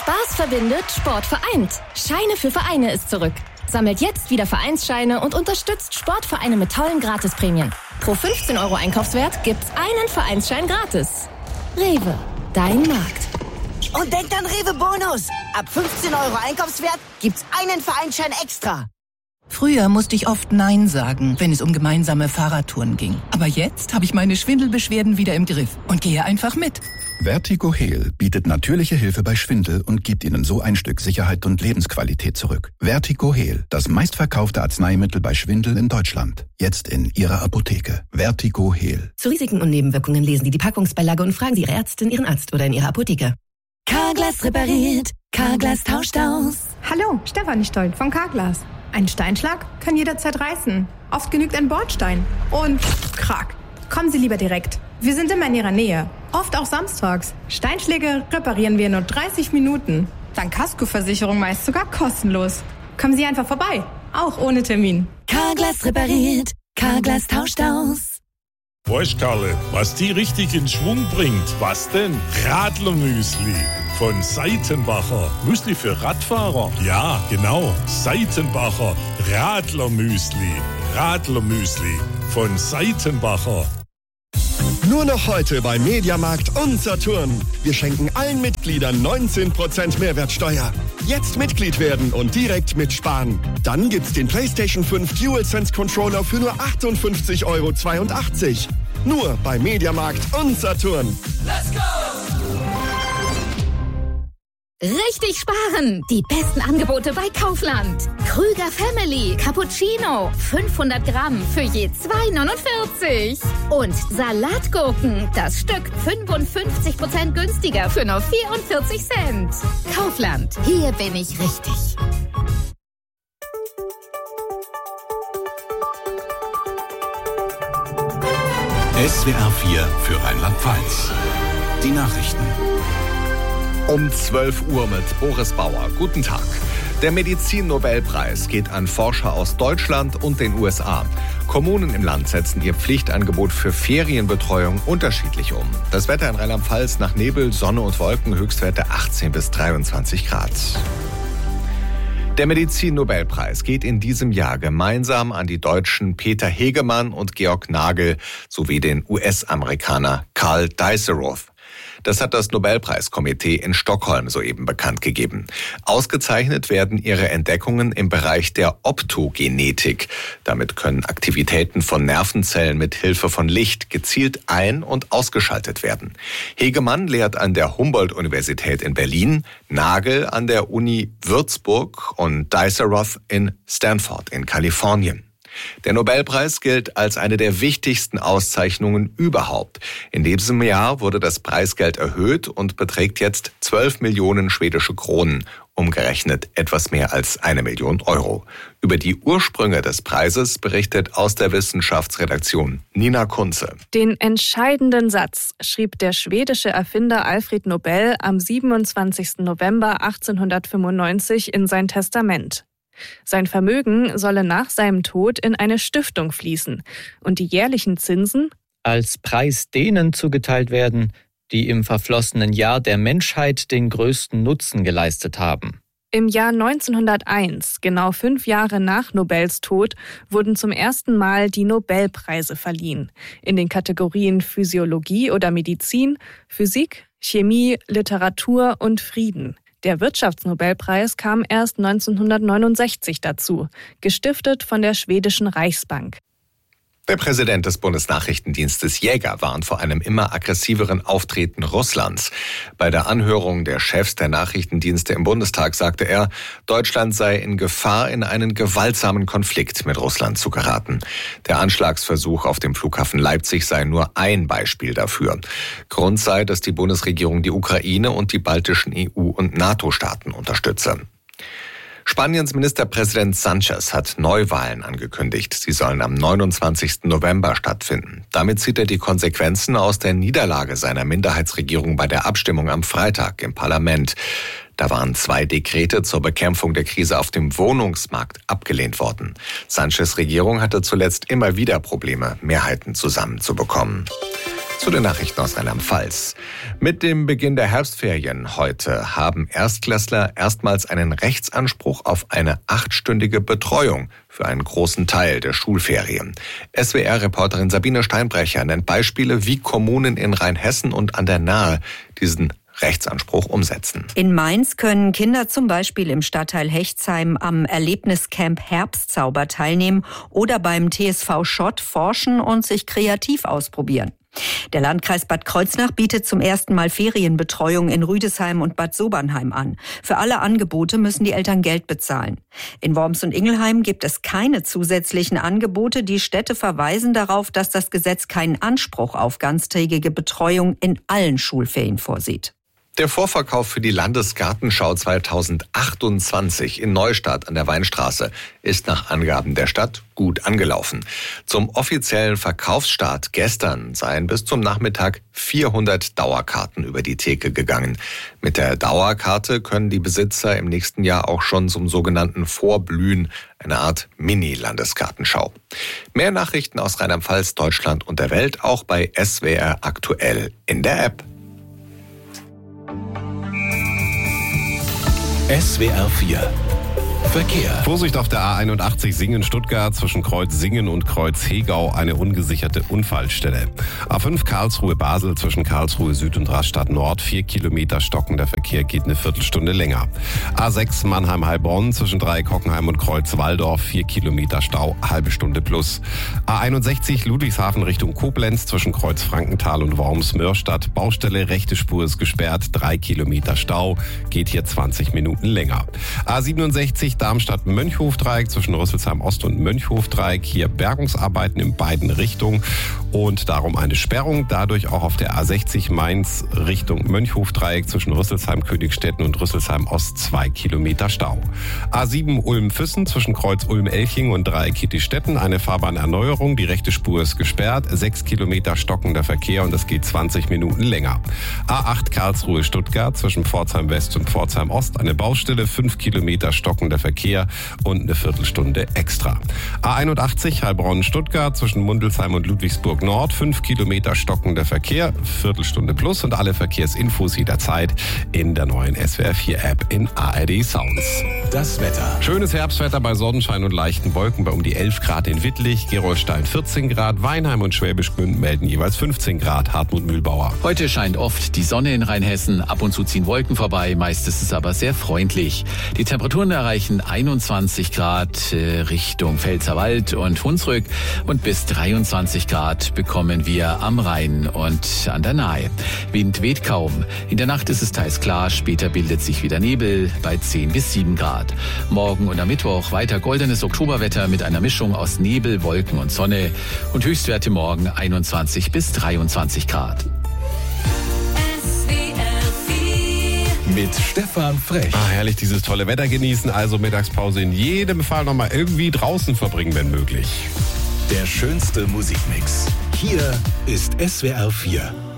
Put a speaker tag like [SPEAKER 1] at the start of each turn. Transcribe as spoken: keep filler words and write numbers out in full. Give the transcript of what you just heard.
[SPEAKER 1] Spaß verbindet, Sport vereint. Scheine für Vereine ist zurück. Sammelt jetzt wieder Vereinsscheine und unterstützt Sportvereine mit tollen Gratisprämien. Pro fünfzehn Euro Einkaufswert gibt's einen Vereinsschein gratis. Rewe, dein Markt.
[SPEAKER 2] Und denkt an Rewe Bonus. Ab fünfzehn Euro Einkaufswert gibt's einen Vereinsschein extra.
[SPEAKER 3] Früher musste ich oft Nein sagen, wenn es um gemeinsame Fahrradtouren ging. Aber jetzt habe ich meine Schwindelbeschwerden wieder im Griff und gehe einfach mit.
[SPEAKER 4] Vertigo Heal bietet natürliche Hilfe bei Schwindel und gibt Ihnen so ein Stück Sicherheit und Lebensqualität zurück. Vertigo Heal, das meistverkaufte Arzneimittel bei Schwindel in Deutschland. Jetzt in Ihrer Apotheke. Vertigo Heal.
[SPEAKER 5] Zu Risiken und Nebenwirkungen lesen Sie die Packungsbeilage und fragen Sie Ihre Ärztin, Ihren Arzt oder in Ihrer Apotheke.
[SPEAKER 6] Carglass repariert, Carglass tauscht aus.
[SPEAKER 7] Hallo, Stefanie Stolt von Carglass. Ein Steinschlag kann jederzeit reißen. Oft genügt ein Bordstein. Und krack. Kommen Sie lieber direkt. Wir sind immer in Ihrer Nähe. Oft auch samstags. Steinschläge reparieren wir in nur dreißig Minuten. Dank Kaskoversicherung meist sogar kostenlos. Kommen Sie einfach vorbei. Auch ohne Termin.
[SPEAKER 6] Carglass repariert, Carglass tauscht aus.
[SPEAKER 8] Weißt Karle, was die richtig in Schwung bringt? Was denn? Radlermüsli von Seitenbacher. Müsli für Radfahrer? Ja, genau. Seitenbacher Radlermüsli. Radlermüsli von Seitenbacher.
[SPEAKER 9] Nur noch heute bei Mediamarkt und Saturn. Wir schenken allen Mitgliedern neunzehn Prozent Mehrwertsteuer. Jetzt Mitglied werden und direkt mitsparen. Dann gibt's den PlayStation fünf DualSense Controller für nur achtundfünfzig Euro zweiundachtzig. Nur bei Mediamarkt und Saturn.
[SPEAKER 6] Let's go!
[SPEAKER 10] Richtig sparen! Die besten Angebote bei Kaufland. Krüger Family Cappuccino. fünfhundert Gramm für je zwei neunundvierzig. Und Salatgurken. Das Stück fünfundfünfzig Prozent günstiger für nur vierundvierzig Cent. Kaufland. Hier bin ich richtig.
[SPEAKER 11] S W R vier für Rheinland-Pfalz. Die Nachrichten.
[SPEAKER 12] Um zwölf Uhr mit Boris Bauer. Guten Tag. Der Medizin-Nobelpreis geht an Forscher aus Deutschland und den U S A. Kommunen im Land setzen ihr Pflichtangebot für Ferienbetreuung unterschiedlich um. Das Wetter in Rheinland-Pfalz nach Nebel, Sonne und Wolken, Höchstwerte achtzehn bis dreiundzwanzig Grad. Der Medizin-Nobelpreis geht in diesem Jahr gemeinsam an die Deutschen Peter Hegemann und Georg Nagel sowie den U S-Amerikaner Karl Dies-Roth. Das hat das Nobelpreiskomitee in Stockholm soeben bekannt gegeben. Ausgezeichnet werden ihre Entdeckungen im Bereich der Optogenetik. Damit können Aktivitäten von Nervenzellen mit Hilfe von Licht gezielt ein- und ausgeschaltet werden. Hegemann lehrt an der Humboldt-Universität in Berlin, Nagel an der Uni Würzburg und Dies-Roth in Stanford in Kalifornien. Der Nobelpreis gilt als eine der wichtigsten Auszeichnungen überhaupt. In diesem Jahr wurde das Preisgeld erhöht und beträgt jetzt zwölf Millionen schwedische Kronen, umgerechnet etwas mehr als eine Million Euro. Über die Ursprünge des Preises berichtet aus der Wissenschaftsredaktion Nina Kunze.
[SPEAKER 13] Den entscheidenden Satz schrieb der schwedische Erfinder Alfred Nobel am siebenundzwanzigsten November achtzehnhundertfünfundneunzig in sein Testament. Sein Vermögen solle nach seinem Tod in eine Stiftung fließen und die jährlichen Zinsen
[SPEAKER 14] als Preis denen zugeteilt werden, die im verflossenen Jahr der Menschheit den größten Nutzen geleistet haben.
[SPEAKER 13] Im Jahr neunzehnhunderteins, genau fünf Jahre nach Nobels Tod, wurden zum ersten Mal die Nobelpreise verliehen. In den Kategorien Physiologie oder Medizin, Physik, Chemie, Literatur und Frieden. Der Wirtschaftsnobelpreis kam erst neunzehnhundertneunundsechzig dazu, gestiftet von der schwedischen Reichsbank.
[SPEAKER 12] Der Präsident des Bundesnachrichtendienstes Jäger warnt vor einem immer aggressiveren Auftreten Russlands. Bei der Anhörung der Chefs der Nachrichtendienste im Bundestag sagte er, Deutschland sei in Gefahr, in einen gewaltsamen Konflikt mit Russland zu geraten. Der Anschlagsversuch auf dem Flughafen Leipzig sei nur ein Beispiel dafür. Grund sei, dass die Bundesregierung die Ukraine und die baltischen E U- und NATO-Staaten unterstütze. Spaniens Ministerpräsident Sánchez hat Neuwahlen angekündigt. Sie sollen am neunundzwanzigsten November stattfinden. Damit zieht er die Konsequenzen aus der Niederlage seiner Minderheitsregierung bei der Abstimmung am Freitag im Parlament. Da waren zwei Dekrete zur Bekämpfung der Krise auf dem Wohnungsmarkt abgelehnt worden. Sánchez' Regierung hatte zuletzt immer wieder Probleme, Mehrheiten zusammenzubekommen. Zu den Nachrichten aus Rheinland-Pfalz. Mit dem Beginn der Herbstferien heute haben Erstklässler erstmals einen Rechtsanspruch auf eine achtstündige Betreuung für einen großen Teil der Schulferien. S W R-Reporterin Sabine Steinbrecher nennt Beispiele, wie Kommunen in Rheinhessen und an der Nahe diesen Rechtsanspruch umsetzen.
[SPEAKER 15] In Mainz können Kinder zum Beispiel im Stadtteil Hechtsheim am Erlebniscamp Herbstzauber teilnehmen oder beim T S V Schott forschen und sich kreativ ausprobieren. Der Landkreis Bad Kreuznach bietet zum ersten Mal Ferienbetreuung in Rüdesheim und Bad Sobernheim an. Für alle Angebote müssen die Eltern Geld bezahlen. In Worms und Ingelheim gibt es keine zusätzlichen Angebote. Die Städte verweisen darauf, dass das Gesetz keinen Anspruch auf ganztägige Betreuung in allen Schulferien vorsieht.
[SPEAKER 12] Der Vorverkauf für die Landesgartenschau zweitausendachtundzwanzig in Neustadt an der Weinstraße ist nach Angaben der Stadt gut angelaufen. Zum offiziellen Verkaufsstart gestern seien bis zum Nachmittag vierhundert Dauerkarten über die Theke gegangen. Mit der Dauerkarte können die Besitzer im nächsten Jahr auch schon zum sogenannten Vorblühen, eine Art Mini-Landesgartenschau. Mehr Nachrichten aus Rheinland-Pfalz, Deutschland und der Welt auch bei S W R aktuell in der App.
[SPEAKER 11] S W R vier Verkehr.
[SPEAKER 16] Vorsicht auf der A einundachtzig Singen-Stuttgart zwischen Kreuz Singen und Kreuz Hegau, eine ungesicherte Unfallstelle. A fünf Karlsruhe-Basel zwischen Karlsruhe Süd und Rastatt Nord, vier Kilometer stockender Verkehr, geht eine Viertelstunde länger. A sechs Mannheim-Heilbronn zwischen Dreieck-Hockenheim und Kreuz Walldorf, vier Kilometer Stau, halbe Stunde plus. A einundsechzig Ludwigshafen Richtung Koblenz zwischen Kreuz Frankenthal und Worms-Mörstadt, Baustelle, rechte Spur ist gesperrt, drei Kilometer Stau, geht hier zwanzig Minuten länger. A siebenundsechzig Darmstadt-Mönchhof-Dreieck zwischen Rüsselsheim Ost und Mönchhof-Dreieck. Hier Bergungsarbeiten in beiden Richtungen und darum eine Sperrung. Dadurch auch auf der A sechzig Mainz Richtung Mönchhof-Dreieck zwischen Rüsselsheim Königstetten und Rüsselsheim Ost zwei Kilometer Stau. A sieben Ulm-Füssen zwischen Kreuz Ulm-Elching und Dreieck Kittistetten eine Fahrbahnerneuerung. Die rechte Spur ist gesperrt. sechs Kilometer stockender Verkehr und es geht zwanzig Minuten länger. A acht Karlsruhe-Stuttgart zwischen Pforzheim West und Pforzheim Ost eine Baustelle. fünf Kilometer stockender Verkehr und eine Viertelstunde extra. A einundachtzig Heilbronn-Stuttgart zwischen Mundelsheim und Ludwigsburg Nord, fünf Kilometer stockender Verkehr, Viertelstunde plus und alle Verkehrsinfos jederzeit in der neuen S W R vier App in A R D Sounds.
[SPEAKER 11] Das Wetter.
[SPEAKER 16] Schönes Herbstwetter bei Sonnenschein und leichten Wolken bei um die elf Grad in Wittlich, Gerolstein vierzehn Grad, Weinheim und Schwäbisch Gmünd melden jeweils fünfzehn Grad. Hartmut Mühlbauer.
[SPEAKER 17] Heute scheint oft die Sonne in Rheinhessen, ab und zu ziehen Wolken vorbei, meist ist es aber sehr freundlich. Die Temperaturen erreichen einundzwanzig Grad äh, Richtung Pfälzerwald und Hunsrück und bis dreiundzwanzig Grad bekommen wir am Rhein und an der Nahe. Wind weht kaum. In der Nacht ist es teils klar, später bildet sich wieder Nebel bei zehn bis sieben Grad. Morgen und am Mittwoch weiter goldenes Oktoberwetter mit einer Mischung aus Nebel, Wolken und Sonne und Höchstwerte morgen einundzwanzig bis dreiundzwanzig Grad.
[SPEAKER 11] Mit Stefan Frech.
[SPEAKER 16] Ah, herrlich, dieses tolle Wetter genießen, also Mittagspause in jedem Fall nochmal irgendwie draußen verbringen, wenn möglich.
[SPEAKER 11] Der schönste Musikmix. Hier ist S W R vier.